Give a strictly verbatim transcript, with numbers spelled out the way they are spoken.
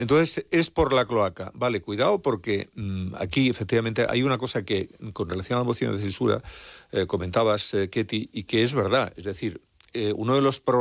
Entonces, es por la cloaca. Vale, cuidado porque mmm, aquí efectivamente hay una cosa que, con relación a la moción de censura, eh, comentabas, eh, Ketty, y que es verdad. Es decir, eh, uno de los problemas